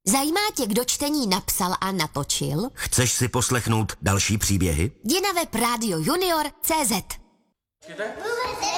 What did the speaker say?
Zajímá tě, kdo čtení napsal a natočil? Chceš si poslechnout další příběhy? Jdi na web Radio Junior CZ.